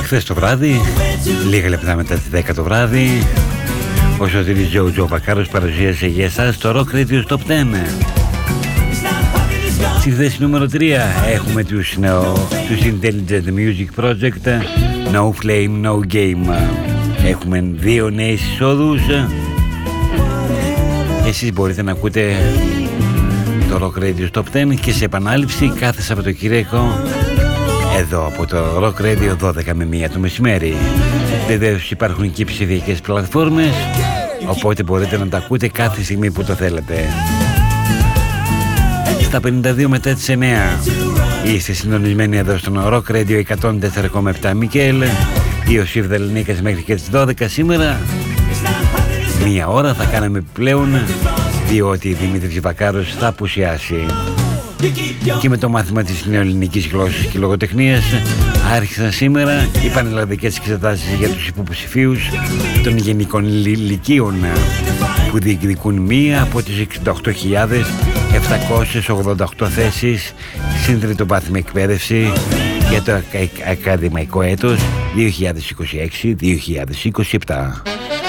Χθες το βράδυ, λίγα λεπτά μετά τις 10 το βράδυ, ο Σωτήρης Τζο Βακάρος παρουσίασε για εσάς το Rock Radio Top 10. Στη θέση νούμερο 3 έχουμε τους Intelligent Music Project, No Flame, No Game. Έχουμε 2 νέες εισόδους. Εσείς μπορείτε να ακούτε το Rock Radio Top 10 και σε επανάληψη κάθε Σαββατοκύριακο εδώ από το Rock Radio 12 με 1 το μεσημέρι. Βεβαίως υπάρχουν και ψηφιακές πλατφόρμες, οπότε μπορείτε να τα ακούτε κάθε στιγμή που το θέλετε. Στα 52 μετά τις 9 είστε συντονισμένοι εδώ στον Rock Radio 104,7 Μικέλ. Ο Σιρδελνίκας μέχρι και τις 12 σήμερα. 1 ώρα θα κάναμε πλέον, διότι Δημήτρης Βακάρος θα απουσιάσει. Και με το μάθημα της νεοελληνικής γλώσσας και λογοτεχνίας άρχισαν σήμερα οι πανελλαδικές εξετάσεις για τους υποψηφίους των γενικών λυκείων που διεκδικούν μία από τις 68.788 θέσεις στην τριτοβάθμια εκπαίδευση για το ακαδημαϊκό έτος 2026-2027.